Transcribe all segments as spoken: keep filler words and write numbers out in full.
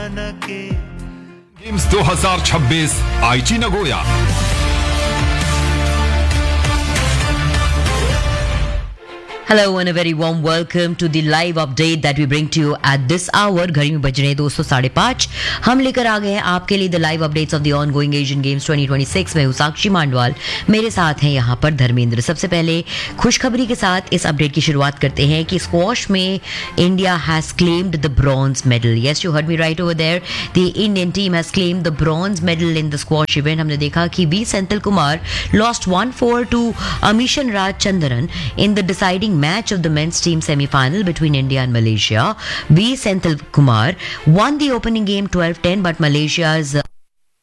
Games दो हज़ार छब्बीस आईची Nagoya. Hello and a very warm welcome to the live update that we bring to you at this hour. घड़ी में बज रहे हैं दोस्तों साढ़े पाँच। हम लेकर आ गए हैं आपके लिए the live updates of the ongoing Asian Games twenty twenty-six में हूं साक्षी मांडवाल, मेरे साथ हैं यहाँ पर धर्मेंद्र। सबसे पहले खुशखबरी के साथ इस अपडेट की शुरुआत करते हैं कि स्क्वॉश में India has claimed the bronze medal. Yes, you heard me right over there. The Indian team has claimed the bronze medal in the squash event. हमने देखा कि we Senthil Kumar lost one four to emission Raj Chandran in the deciding match of the men's team semi-final between India and Malaysia. V. Senthil Kumar won the opening game twelve ten, but Malaysia's uh,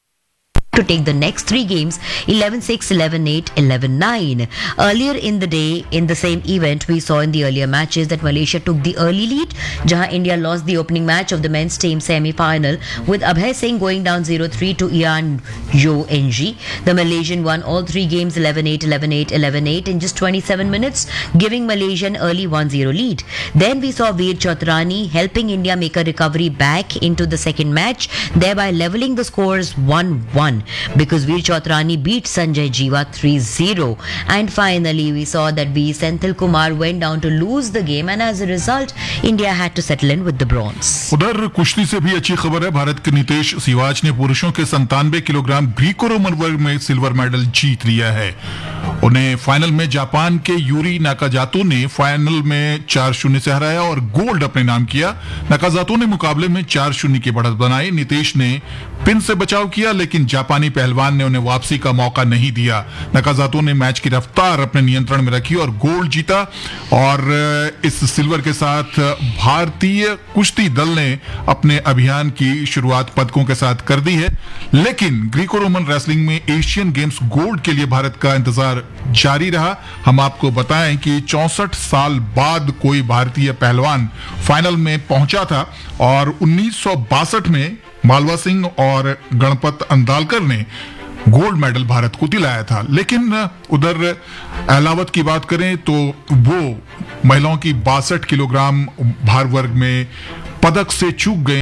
to take the next three games eleven six, eleven eight, eleven nine. Earlier in the day, in the same event, we saw in the earlier matches that Malaysia took the early lead, jahan India lost the opening match of the men's team semi-final with Abhay Singh going down zero three to Ian Yo N G. The Malaysian won all three games eleven eight, eleven eight, eleven eight in just twenty-seven minutes, giving Malaysia an early one zero lead. Then we saw Veer Chotrani helping India make a recovery back into the second match, thereby leveling the scores one one. Because Veer Chotrani beat Sanjay Jiva three zero. And finally, we saw that V. Senthil Kumar went down to lose the game, and as a result, India had to settle in with the bronze. उधर कुश्ती से भी अच्छी खबर है। भारत के नितेश सिवाच ने पुरुषों के संतानवे किलोग्राम ग्रीको रोमन वर्ग में सिल्वर मेडल जीत लिया है। उन्हें फाइनल में जापान के यूरी नाकाजातो ने फाइनल में चार शून्य से हराया और गोल्ड अपने नाम किया। नाकाजातो ने मुकाबले में चार शून्य की बढ़त बनाई। नितेश ने पिन से बचाव किया, लेकिन जापानी पहलवान ने उन्हें वापसी का मौका नहीं दिया। नाकाजातो ने मैच की रफ्तार अपने नियंत्रण में रखी और गोल्ड जीता। और इस सिल्वर के साथ भारतीय कुश्ती दल ने अपने अभियान की शुरुआत पदकों के साथ कर दी है। लेकिन ग्रीको रोमन रेसलिंग में एशियन गेम्स गोल्ड के लिए भारत का इंतजार जारी रहा। हम आपको बताएं कि चौसठ साल बाद कोई भारतीय पहलवान फाइनल में पहुंचा था और उन्नीस सौ बासठ में मालवा सिंह और गणपत अंदालकर ने गोल्ड मेडल भारत को दिलाया था। लेकिन उधर अहलावत की बात करें तो वो महिलाओं की बासठ किलोग्राम भार वर्ग में पदक से चूक गए।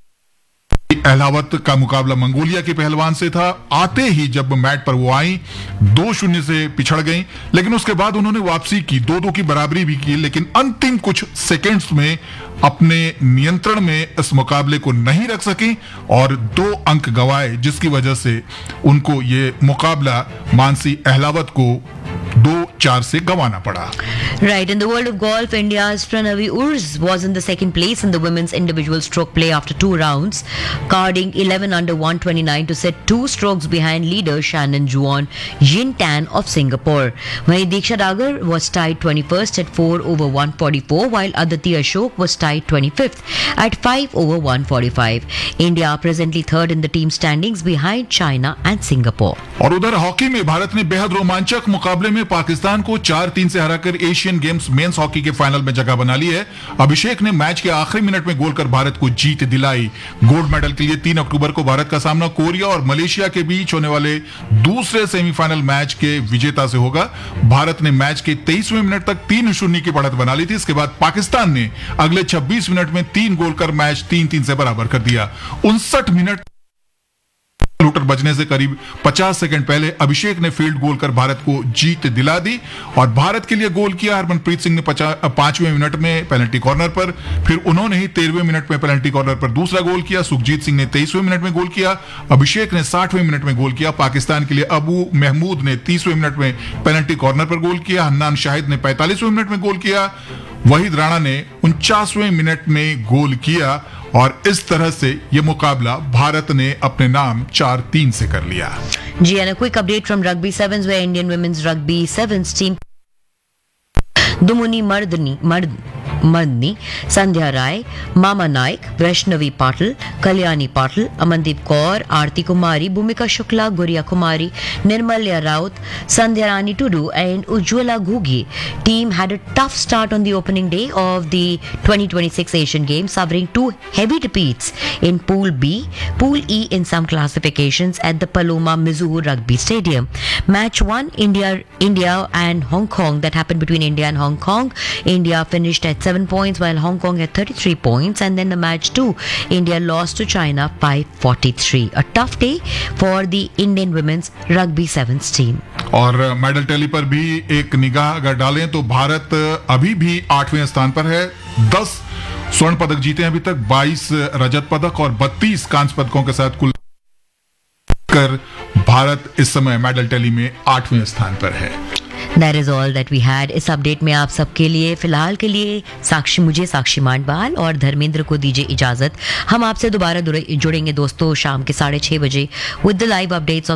अहलावत का मुकाबला मंगोलिया के पहलवान से था। आते ही जब मैट पर वो आई दो शून्य से पिछड़ गई, लेकिन उसके बाद उन्होंने वापसी की, दो दो की बराबरी भी की, लेकिन अंतिम कुछ सेकंड्स में अपने नियंत्रण में इस मुकाबले को नहीं रख सकी और दो अंक गंवाए, जिसकी वजह से उनको ये मुकाबला मानसी अहलावत को दो चार से गंवाना पड़ा। Right, in the world of golf, India's Pranavi Urs was in the second place in the women's individual stroke play after two rounds, carding eleven under one twenty-nine to set two strokes behind leader Shannon Juan Yin Tan of Singapore. Wahi Diksha Dagar was tied twenty-first at four over one forty-four, while Aditi Ashok was tied twenty-fifth at five over one forty-five. India presently third in the team standings behind China and Singapore. और उधर hockey में भारत ने बेहद रोमांचक मुकाबले में पाकिस्तान को चार तीन से हराकर एशियन गेम्स मेंस हॉकी के फाइनल में जगह बना ली है। अभिषेक ने मैच के आखिरी मिनट में गोल कर भारत को जीत दिलाई। गोल्ड मेडल के लिए तीन अक्टूबर को भारत का सामना कोरिया और मलेशिया के बीच होने वाले दूसरे सेमीफाइनल मैच के विजेता से होगा। भारत ने मैच के तेईसवें मिनट तक तीन शून्य की बढ़त बना ली थी। इसके बाद पाकिस्तान ने अगले छब्बीस मिनट में तीन गोल कर मैच तीन तीन से बराबर कर दिया। उनसठ मिनट लूटर बजने से करीब पचास सेकंड पहले अभिषेक ने फील्ड गोल कर भारत को जीत दिला दी और भारत के लिए गोल किया हरमनप्रीत सिंह ने पांचवें मिनट में पेनल्टी कॉर्नर पर। फिर उन्होंने ही तेरहवें मिनट में पेनल्टी कॉर्नर पर दूसरा गोल किया। सुखजीत सिंह ने तेईसवें मिनट में गोल किया। अभिषेक ने साठवें मिनट में गोल किया। पाकिस्तान के लिए अबू महमूद ने तीसवें मिनट में पेनल्टी कॉर्नर पर गोल किया। हन्नान शाहिद ने पैंतालीसवें मिनट में गोल किया। वहीद राणा ने उनचासवें मिनट में गोल किया और इस तरह से ये मुकाबला भारत ने अपने नाम चार तीन से कर लिया। जी, and a quick update from Rugby Sevens where Indian women's Rugby Sevens team Dumuni Mardani Mard Madni, Sandhya Rai, Mama Naik, Vaishnavi Patil, Kalyani Patil, Amandeep Kaur, Aarti Kumari, Bhumika Shukla, Guriya Kumari, Nirmalya Raut, Sandhya Rani Tudu and Ujjwala Gugi. Team had a tough start on the opening day of the twenty twenty-six Asian Games, suffering two heavy defeats in Pool B, Pool E in some classifications at the Paloma Mizzou Rugby Stadium. Match one, India, India and Hong Kong, that happened between India and Hong Kong. India finished at thirty-seven points, while Hong Kong had thirty-three points. And then the match two, India lost to China five forty-three. A tough day for the Indian women's rugby sevens team. और medal tally पर भी एक निगाह अगर डालें तो भारत अभी भी आठवें स्थान पर है। दस स्वर्ण पदक जीते हैं अभी तक, बाईस रजत पदक और बत्तीस कांस्य पदकों के साथ कुल कर भारत इस समय मेडल टैली में आठवें स्थान पर है। That is all that we had. इस अपडेट में आप सबके लिए फिलहाल के लिए साक्षी मुझे साक्षी मांडवाल और धर्मेंद्र को दीजिए इजाजत। हम आपसे दोबारा जुड़ेंगे दोस्तों शाम के साढ़े छह बजे विद द लाइव अपडेट्स